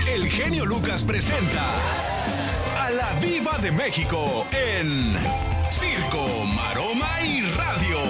el genio Lucas presenta a la Diva de México en Circo, Maroma y Radio.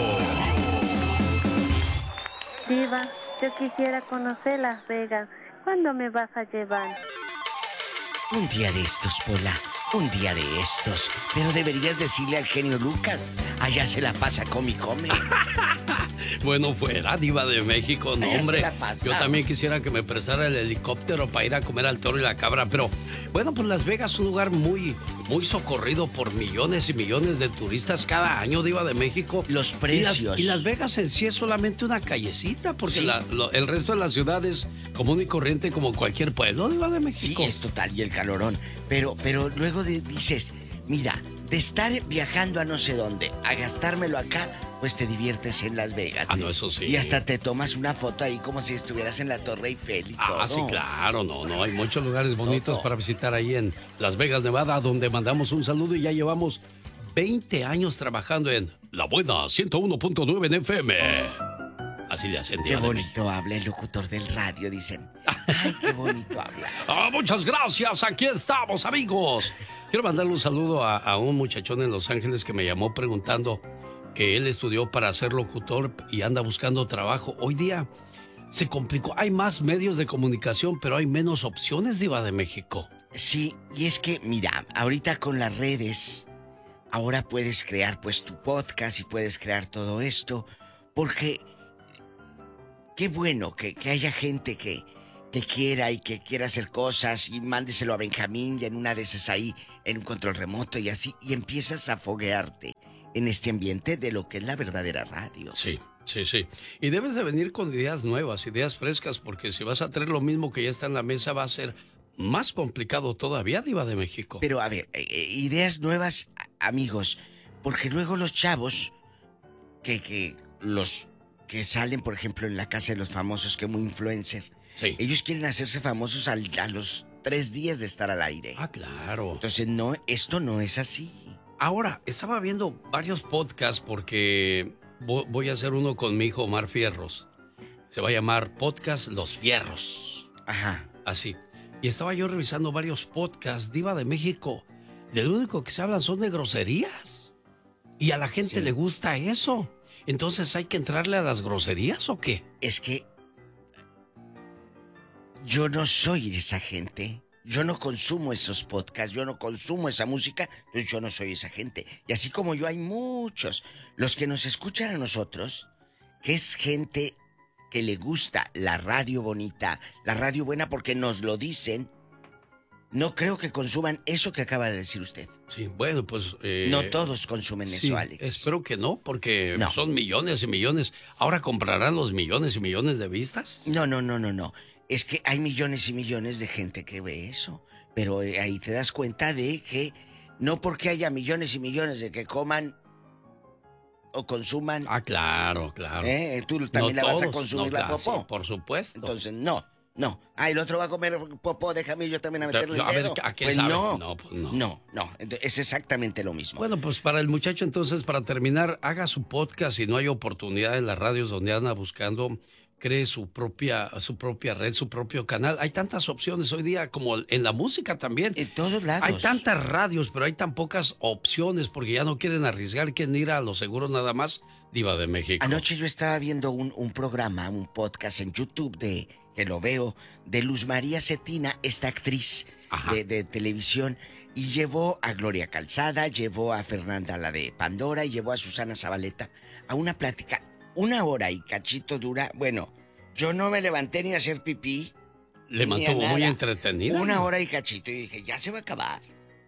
Diva, yo quisiera conocer Las Vegas. ¿Cuándo me vas a llevar? Un día de estos, Pola. Un día de estos. Pero deberías decirle al genio Lucas. Allá se la pasa, come. Bueno, fuera, Diva de México, no, allá hombre. Se la pasa. Yo también quisiera que me prestara el helicóptero para ir a comer al toro y la cabra, pero bueno, pues Las Vegas es un lugar muy socorrido por millones y millones de turistas cada año, Diva de México. Los precios. Y Las Vegas en sí es solamente una callecita, porque sí. El resto de la ciudad es común y corriente como cualquier pueblo, Diva de México. Sí, es total, y el calorón. Pero luego dices, mira, de estar viajando a no sé dónde, a gastármelo acá, pues te diviertes en Las Vegas. Ah, no, eso sí. Y hasta te tomas una foto ahí como si estuvieras en la Torre Eiffel y todo. Ah, sí, claro, no, hay muchos lugares bonitos para visitar ahí en Las Vegas, Nevada, donde mandamos un saludo y ya llevamos 20 años trabajando en La Buena 101.9 en FM. Así le hacen. Qué bonito habla el locutor del radio, dicen. Ay, qué bonito habla. Muchas gracias, aquí estamos, amigos. Quiero mandarle un saludo a un muchachón en Los Ángeles que me llamó preguntando que él estudió para ser locutor y anda buscando trabajo. Hoy día se complicó. Hay más medios de comunicación, pero hay menos opciones, Diva de México. Sí, y es que, mira, ahorita con las redes, ahora puedes crear pues tu podcast y puedes crear todo esto, porque qué bueno que haya gente que quiera y que quiera hacer cosas y mándeselo a Benjamín y en una de esas ahí en un control remoto y así, y empiezas a foguearte en este ambiente de lo que es la verdadera radio. Sí. Y debes de venir con ideas nuevas, ideas frescas, porque si vas a traer lo mismo que ya está en la mesa va a ser más complicado todavía, Diva de México. Pero a ver, ideas nuevas, amigos, porque luego los chavos los que salen, por ejemplo, en la casa de los famosos, que muy influencer, sí. Ellos quieren hacerse famosos a los 3 días de estar al aire. Ah, claro. Entonces, no, esto no es así. Ahora, estaba viendo varios podcasts porque voy a hacer uno con mi hijo Omar Fierros. Se va a llamar Podcast Los Fierros. Ajá. Así. Y estaba yo revisando varios podcasts, Diva de México. Del único que se hablan son de groserías. Y a la gente le gusta eso. Entonces, ¿hay que entrarle a las groserías o qué? Es que yo no soy esa gente. Yo no consumo esos podcasts, yo no consumo esa música, entonces yo no soy esa gente. Y así como yo hay muchos, los que nos escuchan a nosotros, que es gente que le gusta la radio bonita, la radio buena porque nos lo dicen, no creo que consuman eso que acaba de decir usted. Sí, bueno, pues... no todos consumen eso, Alex. Espero que no, porque no. Son millones y millones. ¿Ahora comprarán los millones y millones de vistas? No. Es que hay millones y millones de gente que ve eso. Pero ahí te das cuenta de que no porque haya millones y millones de que coman o consuman... Ah, claro. Tú también no la vas a todos, consumir no, la popó. Sí, por supuesto. Entonces, no. Ah, el otro va a comer popó, déjame yo también a meterle el dedo. ¿A qué pues sabe? no. Pues no. No. Es exactamente lo mismo. Bueno, pues para el muchacho entonces, para terminar, haga su podcast y no hay oportunidad en las radios donde anda buscando... Cree su propia red, su propio canal. Hay tantas opciones hoy día como en la música también. En todos lados. Hay tantas radios, pero hay tan pocas opciones porque ya no quieren arriesgar, quieren ir a los seguros nada más, Diva de México. Anoche yo estaba viendo un programa, un podcast en YouTube que lo veo, de Luz María Cetina, esta actriz de televisión, y llevó a Gloria Calzada, llevó a Fernanda, la de Pandora, y llevó a Susana Zabaleta a una plática. 1 hora y cachito dura. Bueno, yo no me levanté ni a hacer pipí. Le mantuvo muy entretenida. 1 hora y cachito. Y dije, ya se va a acabar.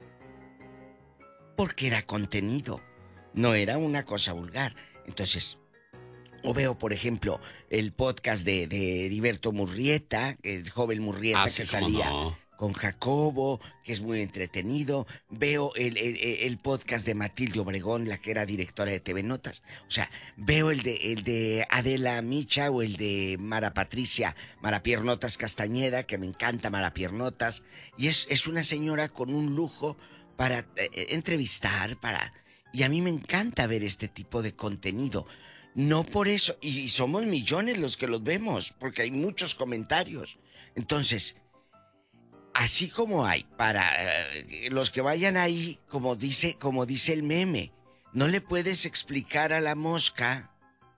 Porque era contenido. No era una cosa vulgar. Entonces, o veo, por ejemplo, el podcast de Heriberto Murrieta, el joven Murrieta que salía... con Jacobo, que es muy entretenido. Veo el podcast de Matilde Obregón, la que era directora de TV Notas. O sea, veo el de Adela Micha o el de Mara Piernotas Castañeda, que me encanta Mara Piernotas. Y es una señora con un lujo para entrevistar, Y a mí me encanta ver este tipo de contenido. No por eso, y somos millones los que los vemos, porque hay muchos comentarios. Entonces... así como hay para los que vayan ahí, como dice el meme, no le puedes explicar a la mosca,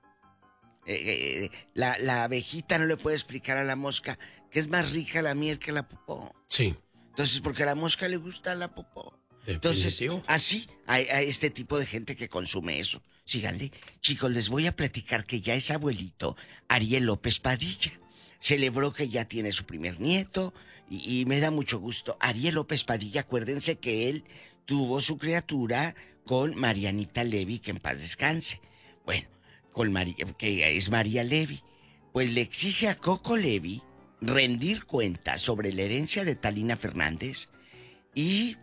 la abejita no le puede explicar a la mosca que es más rica la miel que la popó. Sí. Entonces, porque a la mosca le gusta la popó. Entonces, así hay este tipo de gente que consume eso. Síganle. Chicos, les voy a platicar que ya es abuelito Ariel López Padilla. Celebró que ya tiene su primer nieto y me da mucho gusto. Ariel López Padilla, acuérdense que él tuvo su criatura con Marianita Levy, que en paz descanse. Bueno, que es María Levy. Pues le exige a Coco Levy rendir cuentas sobre la herencia de Talina Fernández y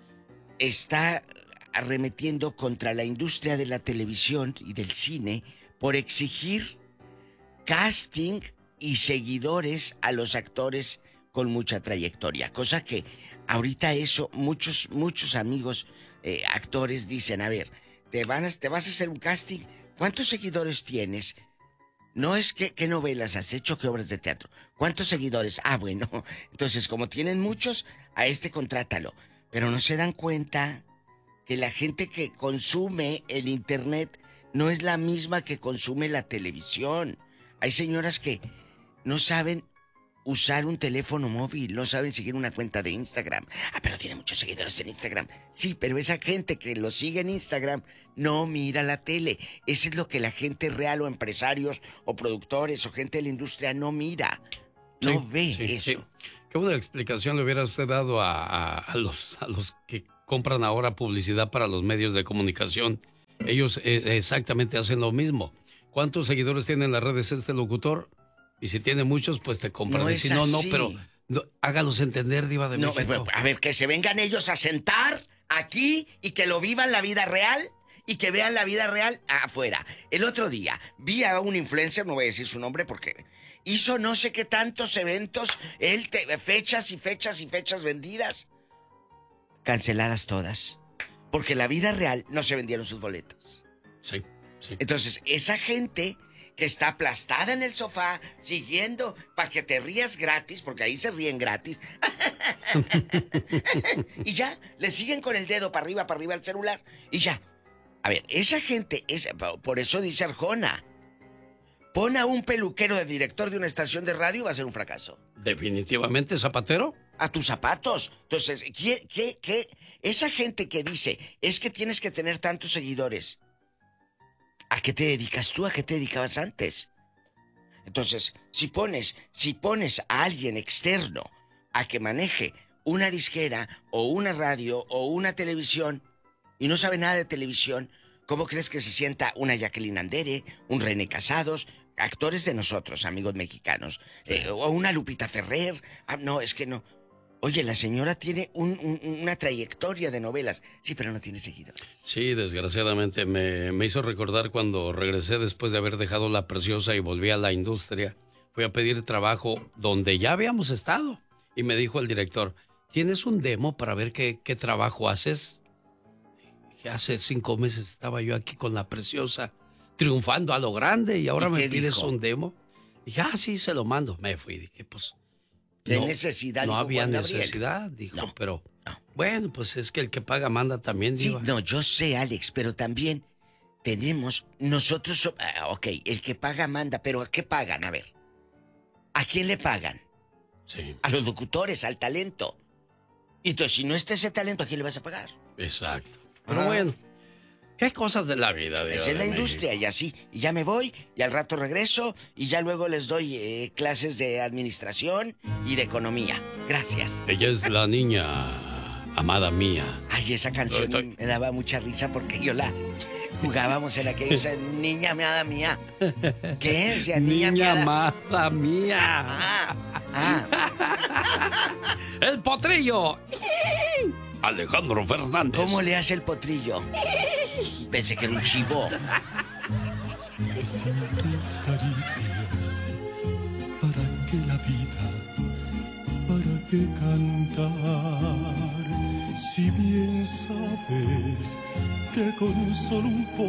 está arremetiendo contra la industria de la televisión y del cine por exigir casting y seguidores a los actores con mucha trayectoria, cosa que ahorita eso muchos amigos actores dicen, a ver, te vas a hacer un casting, ¿cuántos seguidores tienes? No es qué novelas has hecho, qué obras de teatro, ¿cuántos seguidores? Ah, bueno, entonces como tienen muchos, a contrátalo, pero no se dan cuenta que la gente que consume el internet no es la misma que consume la televisión. Hay señoras que no saben usar un teléfono móvil, no saben seguir una cuenta de Instagram. Ah, pero tiene muchos seguidores en Instagram. Sí, pero esa gente que lo sigue en Instagram no mira la tele. Eso es lo que la gente real o empresarios o productores o gente de la industria no mira. No ve eso. Sí. Qué buena explicación le hubiera usted dado a los que compran ahora publicidad para los medios de comunicación. Ellos exactamente hacen lo mismo. ¿Cuántos seguidores tiene en las redes este locutor? Y si tiene muchos, pues te compran. No, y si no, pero hágalos entender, Diva de México. A ver, que se vengan ellos a sentar aquí y que lo vivan la vida real y que vean la vida real afuera. El otro día vi a un influencer, no voy a decir su nombre porque hizo no sé qué tantos eventos, fechas y fechas y fechas vendidas. Canceladas todas. Porque la vida real no se vendieron sus boletos. Sí. Entonces, esa gente que está aplastada en el sofá, siguiendo, para que te rías gratis, porque ahí se ríen gratis. Y ya, le siguen con el dedo para arriba al celular. Y ya. A ver, esa gente, por eso dice Arjona, pon a un peluquero de director de una estación de radio, va a ser un fracaso. Definitivamente, Zapatero. A tus zapatos. Entonces, ¿qué? Esa gente que dice, es que tienes que tener tantos seguidores. ¿A qué te dedicas tú? ¿A qué te dedicabas antes? Entonces, si pones a alguien externo a que maneje una disquera o una radio o una televisión y no sabe nada de televisión, ¿cómo crees que se sienta una Jacqueline Andere, un René Casados, actores de nosotros, amigos mexicanos, o una Lupita Ferrer? No, es que no. Oye, la señora tiene una trayectoria de novelas. Sí, pero no tiene seguidores. Sí, desgraciadamente me hizo recordar cuando regresé después de haber dejado La Preciosa y volví a la industria. Fui a pedir trabajo donde ya habíamos estado. Y me dijo el director, ¿tienes un demo para ver qué trabajo haces? Dije, hace 5 meses estaba yo aquí con La Preciosa, triunfando a lo grande, y ahora me pides un demo. Dije, sí, se lo mando. Me fui, dije, pues... necesidad. No había necesidad, dijo, no, pero... No. Bueno, pues es que el que paga manda también, Diva. Sí, no, yo sé, Alex, pero también tenemos... Nosotros... ok, el que paga manda, pero ¿a qué pagan? A ver. ¿A quién le pagan? Sí. A los locutores, al talento. Y entonces, si no está ese talento, ¿a quién le vas a pagar? Exacto. Pero bueno... ¿Qué cosas de la vida? Esa es la industria, y así. Y ya me voy, y al rato regreso, y ya luego les doy clases de administración y de economía. Gracias. Ella es la niña amada mía. Ay, esa canción me daba mucha risa porque yo la jugábamos en aquella niña amada mía. ¿Qué? Decía, niña amada mía. El potrillo. Alejandro Fernández. ¿Cómo le hace el potrillo? Pensé que era un chivo. Que sin tus caricias, ¿para qué la vida? ¿Para qué cantar? Si bien sabes que con solo un poco